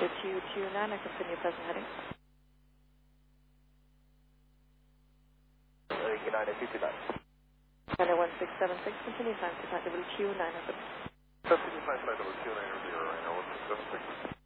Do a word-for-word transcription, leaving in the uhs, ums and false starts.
two two nine, I continue present heading. Uh, United two two nine. United one six seven six, continue time to W Q nine open. That's nine W Q nine zero right now, one six seven six.